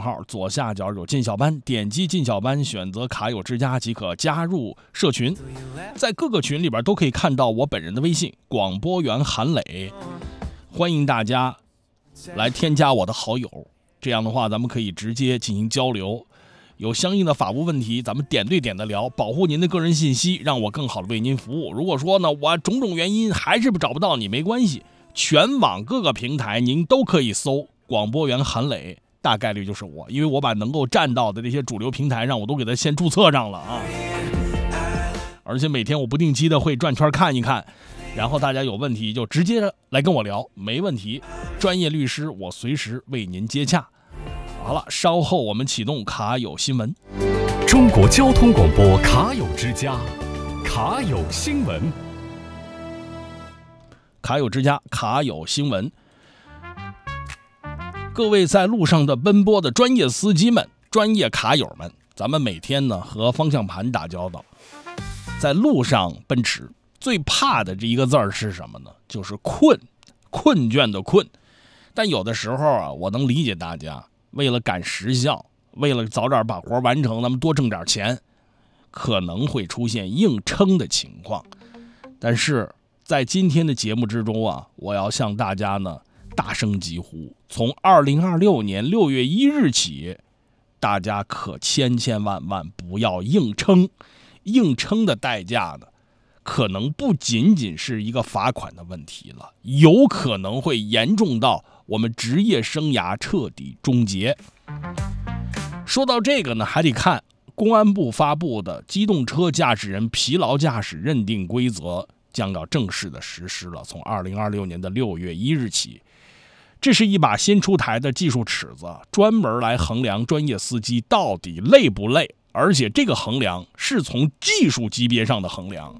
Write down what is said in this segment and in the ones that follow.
号左下角有进小班，点击进小班，选择卡友之家即可加入社群。在各个群里边都可以看到我本人的微信广播员韩磊，欢迎大家来添加我的好友，这样的话咱们可以直接进行交流，有相应的法务问题咱们点对点的聊，保护您的个人信息，让我更好的为您服务。如果说呢我种种原因还是找不到你，没关系，全网各个平台您都可以搜广播员韩磊，大概率就是我，因为我把能够站到的这些主流平台上我都给他先注册上了啊。而且每天我不定期的会转圈看一看，然后大家有问题就直接来跟我聊，没问题，专业律师我随时为您接洽。好了，稍后我们启动卡友新闻。 中国交通广播卡友之家，卡友新闻。 卡友之家，卡友新闻。各位在路上的奔波的专业司机们、专业卡友们，咱们每天呢和方向盘打交道，在路上奔驰最怕的这一个字儿是什么呢？就是困，困倦的困。但有的时候啊，我能理解大家为了赶时效，为了早点把活完成，咱们多挣点钱，可能会出现硬撑的情况。但是在今天的节目之中啊，我要向大家呢大声疾呼，从2026年6月1日起，大家可千万不要硬撑。硬撑的代价呢，可能不仅仅是一个罚款的问题了，有可能会严重到我们职业生涯彻底终结。说到这个呢，还得看公安部发布的机动车驾驶人疲劳驾驶认定规则将要正式的实施了，从2026年的6月1日起。这是一把新出台的技术尺子，专门来衡量专业司机到底累不累，而且这个衡量是从技术级别上的衡量。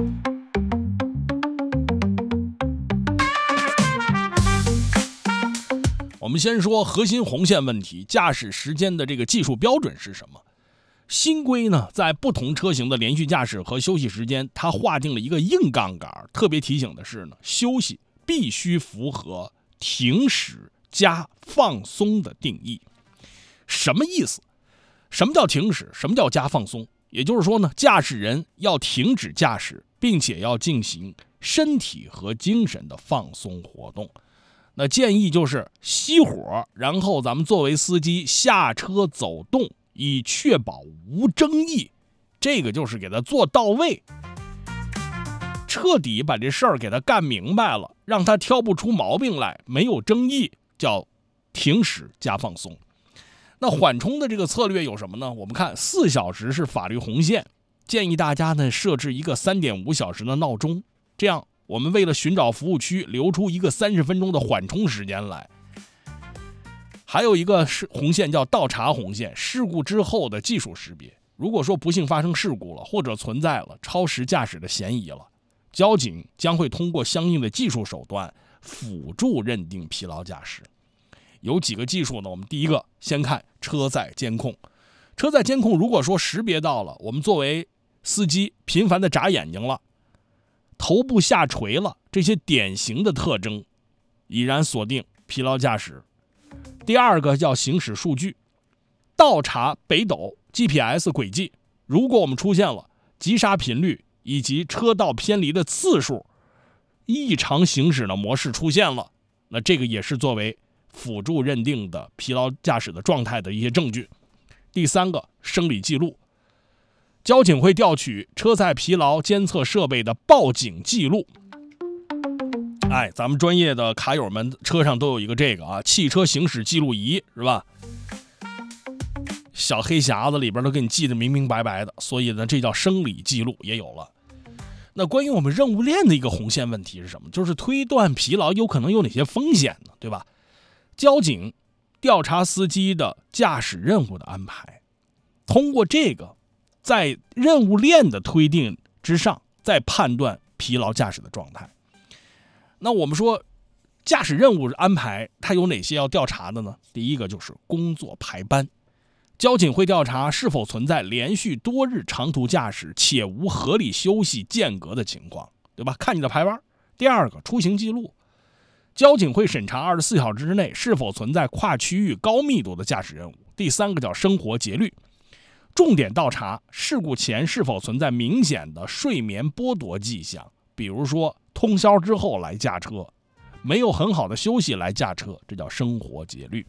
我们先说核心红线问题，驾驶时间的这个技术标准是什么？新规呢，在不同车型的连续驾驶和休息时间，它划定了一个硬杠杆。特别提醒的是呢，休息必须符合停驶加放松的定义。什么意思？什么叫停驶？什么叫加放松？也就是说呢，驾驶人要停止驾驶，并且要进行身体和精神的放松活动。那建议就是熄火，然后咱们作为司机下车走动，以确保无争议。这个就是给他做到位，彻底把这事儿给他干明白了，让他挑不出毛病来，没有争议，叫停驶加放松。那缓冲的这个策略有什么呢？我们看4小时是法律红线，建议大家呢设置一个3.5小时的闹钟，这样我们为了寻找服务区留出一个30分钟的缓冲时间来。还有一个是红线叫倒查红线，事故之后的技术识别。如果说不幸发生事故了，或者存在了超时驾驶的嫌疑了，交警将会通过相应的技术手段辅助认定疲劳驾驶。有几个技术呢？我们第一个先看车载监控。车载监控如果说识别到了，我们作为司机频繁的眨眼睛了，头部下垂了，这些典型的特征，已然锁定疲劳驾驶。第二个叫行驶数据，倒查北斗 GPS 轨迹，如果我们出现了急刹频率以及车道偏离的次数，异常行驶的模式出现了，那这个也是作为辅助认定的疲劳驾驶的状态的一些证据。第三个，生理记录，交警会调取车载疲劳监测设备的报警记录。咱们专业的卡友们车上都有一个这个啊，汽车行驶记录仪是吧？小黑匣子里边都给你记得明明白白的，所以呢，这叫生理记录也有了。那关于我们任务链的一个红线问题是什么？就是推断疲劳有可能有哪些风险呢？对吧？交警调查司机的驾驶任务的安排，通过这个在任务链的推定之上再判断疲劳驾驶的状态。那我们说驾驶任务安排它有哪些要调查的呢？第一个就是工作排班，交警会调查是否存在连续多日长途驾驶且无合理休息间隔的情况，对吧？看你的排班。第二个，出行记录，交警会审查24小时之内是否存在跨区域高密度的驾驶任务， 第3个叫生活节律，重点倒查事故前是否存在明显的睡眠剥夺迹象，比如说通宵之后来驾车，没有很好的休息来驾车，这叫生活节律。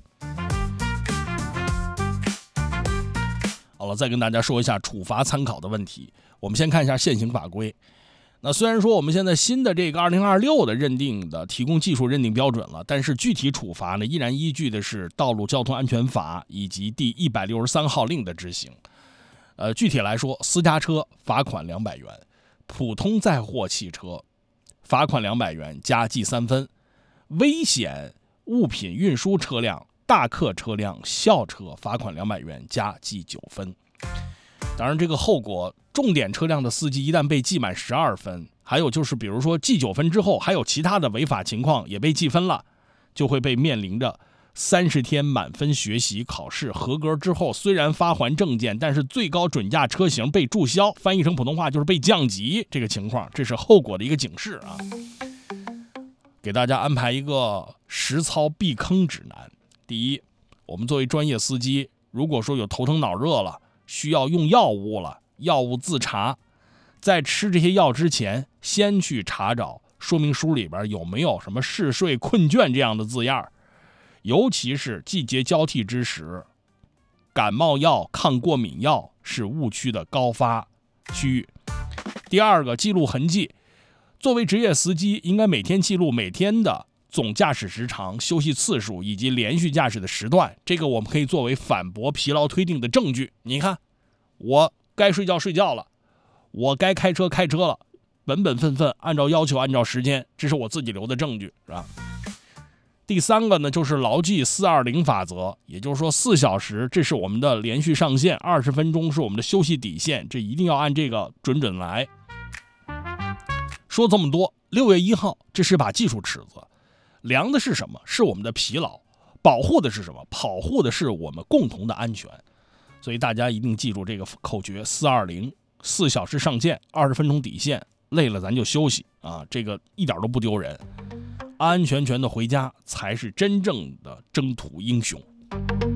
好了，再跟大家说一下处罚参考的问题。我们先看一下现行法规。那虽然说我们现在新的这个2026的认定的提供技术认定标准了，但是具体处罚呢，依然依据的是《道路交通安全法》以及第163号令的执行。具体来说，私家车罚款200元，普通载货汽车罚款200元加记3分，危险物品运输车辆、大客车辆、校车罚款200元加记9分。当然，这个后果，重点车辆的司机一旦被记满12分，还有就是比如说记9分之后，还有其他的违法情况也被记分了，就会被面临着30天满分学习考试，合格之后虽然发还证件，但是最高准驾车型被注销，翻译成普通话就是被降级，这个情况，这是后果的一个警示啊。给大家安排一个实操避坑指南。第一，我们作为专业司机，如果说有头疼脑热了，需要用药物了，药物自查，在吃这些药之前，先去查找说明书里边有没有什么嗜睡、困倦这样的字样，尤其是季节交替之时，感冒药、抗过敏药是误区的高发区域。第二个，记录痕迹，作为职业司机，应该每天记录每天的总驾驶时长、休息次数以及连续驾驶的时段，这个我们可以作为反驳疲劳推定的证据。你看，我该睡觉睡觉了，我该开车开车了，本本分分按照要求按照时间，这是我自己留的证据，是吧？第3个呢，就是牢记420法则，也就是说4小时这是我们的连续上限，20分钟是我们的休息底线，这一定要按这个准来。说这么多，6月1号这是把技术尺子，量的是什么？是我们的疲劳，保护的是什么？保护的是我们共同的安全。所以大家一定记住这个口诀：420， 4小时上限，20分钟底线，累了咱就休息啊，这个一点都不丢人，安安全全的回家才是真正的征途英雄。